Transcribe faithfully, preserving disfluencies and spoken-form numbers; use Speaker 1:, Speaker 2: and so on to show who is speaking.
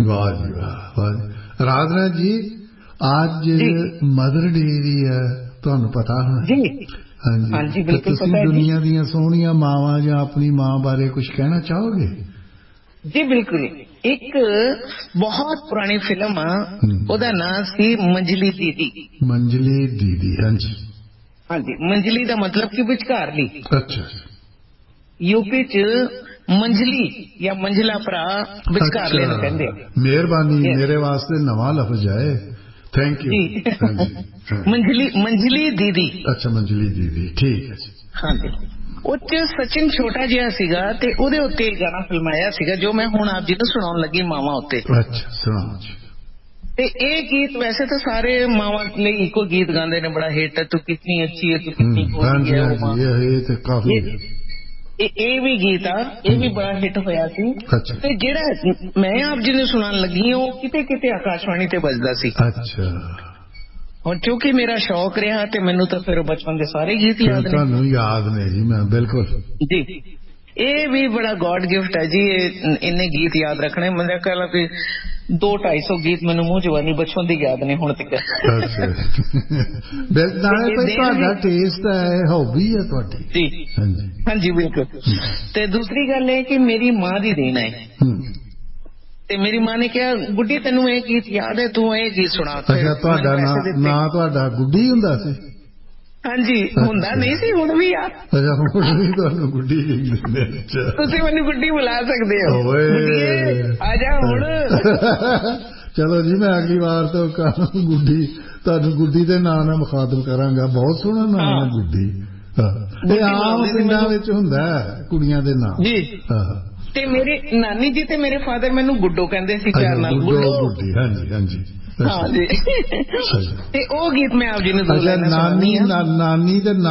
Speaker 1: ਵਾਹ ਜੀ ਵਾਹ ਵਾਹ ਜੀ। ਰਾਧਨਾ ਜੀ ਅੱਜ ਮਦਰ ਡੇ ਵੀ ਹੈ, ਤੁਹਾਨੂੰ ਪਤਾ ਹੋਣਾ
Speaker 2: ਜੀ?
Speaker 1: ਹਾਂਜੀ
Speaker 2: ਹਾਂਜੀ ਬਿਲਕੁਲ
Speaker 1: ਤੁਸੀਂ
Speaker 2: ਪਤਾ
Speaker 1: ਦੁਨੀਆ ਦੀਆਂ ਸੋਹਣੀਆਂ ਮਾਵਾਂ ਜਾਂ ਆਪਣੀ ਮਾਂ ਬਾਰੇ ਕੁਝ ਕਹਿਣਾ ਚਾਹੋਗੇ?
Speaker 2: ਜੀ ਬਿਲਕੁਲ। ਇੱਕ ਬਹੁਤ ਪੁਰਾਣੀ ਫਿਲਮ ਆ, ਉਹਦਾ ਨਾਮ ਸੀ ਮੰਜਲੀ ਦੀਦੀ।
Speaker 1: ਮੰਜਲੀ ਦੀਦੀ, ਹਾਂਜੀ
Speaker 2: ਹਾਂਜੀ। ਮੰਜਲੀ ਦਾ ਮਤਲਬ ਕਿ ਵਿਚਕਾਰਲੀ।
Speaker 1: ਅੱਛਾ।
Speaker 2: ਯੂਪੀ ਚ ਮੰਜਲੀ ਜਾਂ ਮੰਜਲਾ ਭਰਾ ਵਿਚਕਾਰਲੇ ਨੂੰ ਕਹਿੰਦੇ ਆ।
Speaker 1: ਮਿਹਰਬਾਨੀ, ਮੇਰੇ ਵਾਸਤੇ ਨਵਾਂ ਲਫ਼ਜ਼ ਹੈ, ਥੈਂਕ ਯੂ।
Speaker 2: ਮੰਜਲੀ ਮੰਜਲੀ ਦੀਦੀ।
Speaker 1: ਅੱਛਾ ਮੰਜਲੀ ਦੀਦੀ, ਠੀਕ ਹੈ ਜੀ।
Speaker 2: ਹਾਂਜੀ। ਉਹ ਚ ਸਚਿਨ ਛੋਟਾ ਜਿਹਾ ਸੀਗਾ ਤੇ ਉਹਦੇ ਉੱਤੇ ਗਾਣਾ ਫਿਲਮਾਇਆ ਸੀਗਾ ਜੋ ਮੈਂ ਹੁਣ ਆਪ ਜੀ ਨੂੰ ਸੁਣਾਉਣ ਲੱਗੀ, ਮਾਵਾਂ ਉੱਤੇ।
Speaker 1: ਅੱਛਾ ਸੁਣਾਓ ਜੀ। ਤੇ
Speaker 2: ਇਹ ਗੀਤ ਵੈਸੇ ਤਾਂ ਸਾਰੇ ਮਾਵਾਂ ਲਈ ਇੱਕੋ ਗੀਤ ਗਾਉਂਦੇ ਨੇ, ਬੜਾ ਹਿੱਟ, ਤੂੰ ਕਿਤਨੀ ਅੱਛੀ ਹੈ, ਤੂੰ ਕਿਤਨੀ ਖੋਟੀ ਹੈ ਉਹ ਮਾਂ।
Speaker 1: ਇਹ ਤੇ ਕਾਫੀ
Speaker 2: ਇਹ ਵੀ ਗੀਤ ਆ, ਇਹ ਵੀ ਬੜਾ ਹਿੱਟ ਹੋਇਆ ਸੀ। ਤੇ ਜਿਹੜਾ ਮੈਂ ਆਪ ਜੀ ਨੂੰ ਸੁਣਾਉਣ ਲੱਗੀ ਉਹ ਕਿਤੇ ਕਿਤੇ ਆਕਾਸ਼ਵਾਣੀ ਤੇ ਵੱਜਦਾ ਸੀ।
Speaker 1: ਅੱਛਾ।
Speaker 2: ਹੁਣ ਕਿਉਂਕਿ ਮੇਰਾ ਸ਼ੌਕ ਰਿਹਾ ਤੇ ਮੈਨੂੰ ਤਾਂ ਫਿਰ ਬਚਪਨ ਦੇ ਸਾਰੇ ਗੀਤ ਯਾਦ ਨੇ।
Speaker 1: ਤੁਹਾਨੂੰ ਯਾਦ ਨੇ ਜੀ? ਮੈਂ ਬਿਲਕੁਲ
Speaker 2: ਜੀ। ਇਹ ਵੀ ਬੜਾ ਗॉड ਗਿਫਟ ਹੈ ਜੀ, ਇੰਨੇ ਗੀਤ ਯਾਦ ਰੱਖਣੇ। ਮੇਰਾ ਖਿਆਲ ਵੀ ਦੋ ਢਾਈ ਸੌ ਗੀਤ ਮੈਨੂੰ ਮੂੰਹ ਜਵਾਨੀ ਬਚਪਨ ਦੀ ਯਾਦ ਨੇ ਹੁਣ ਤੱਕ।
Speaker 1: ਅੱਛਾ। ਤੁਹਾਡਾ ਟੇਸਟ ਹੈ, ਹੌਬੀ ਹੈ ਤੁਹਾਡੀ।
Speaker 2: ਜੀ
Speaker 1: ਹਾਂਜੀ
Speaker 2: ਹਾਂਜੀ ਬਿਲਕੁਲ। ਤੇ ਦੂਸਰੀ ਗੱਲ ਇਹ ਕਿ ਮੇਰੀ ਮਾਂ ਦੀ ਦੇਣ ਹੈ। ਤੇ ਮੇਰੀ ਮਾਂ ਨੇ ਕਿਹਾ ਗੁੱਡੀ ਤੈਨੂੰ ਇਹ ਗੀਤ ਯਾਦ ਹੈ, ਤੂੰ ਇਹ ਗੀਤ ਸੁਣਾ।
Speaker 1: ਅੱਛਾ, ਤੁਹਾਡਾ ਨਾਂ ਤੁਹਾਡਾ ਗੁੱਡੀ ਹੁੰਦਾ ਸੀ?
Speaker 2: ਹਾਂਜੀ, ਹੁੰਦਾ ਨਹੀਂ ਸੀ, ਹੁਣ ਵੀ ਆ।
Speaker 1: ਅੱਛਾ, ਹੁਣ ਵੀ ਤੁਹਾਨੂੰ ਗੁੱਡੀ ਕਹਿੰਦੇ ਨੇ? ਅੱਛਾ,
Speaker 2: ਤੁਸੀਂ ਮੈਨੂੰ ਗੁੱਡੀ ਬੁਲਾ ਸਕਦੇ ਹੋ। ਆ ਜਾ ਹੁਣ।
Speaker 1: ਚਲੋ ਜੀ, ਮੈਂ ਅਗਲੀ ਵਾਰ ਤੋਂ ਗੁੱਡੀ, ਤੁਹਾਨੂੰ ਗੁੱਡੀ ਦੇ ਨਾਂ ਨਾਲ ਮੁਖਾਤਬ ਕਰਾਂਗਾ। ਬਹੁਤ ਸੋਹਣਾ ਨਾਮ ਹੈ ਗੁੱਡੀ। ਇਹ ਆਮ ਪਿੰਡਾਂ ਵਿੱਚ ਹੁੰਦਾ ਕੁੜੀਆਂ ਦੇ ਨਾਂ
Speaker 2: ਜੀ। ਤੇ ਮੇਰੀ ਨਾਨੀ ਜੀ ਤੇ ਮੇਰੇ ਫਾਦਰ ਮੈਨੂੰ ਗੁੱਡੋ ਕਹਿੰਦੇ ਸੀ ਪਿਆਰ ਨਾਲ।
Speaker 1: ਗੁੱਡੀ, ਹਾਂਜੀ ਹਾਂਜੀ।
Speaker 2: ਹਾਂਜੀ। ਤੇ ਉਹ ਗੀਤ ਮੈਂ ਆਪ ਜੀ ਨੂੰ ਦੋ ਲਾਈਨਾਂ ਸੁਣਾਉਣੀ ਆ।
Speaker 1: ਨਾਨੀ ਦੇ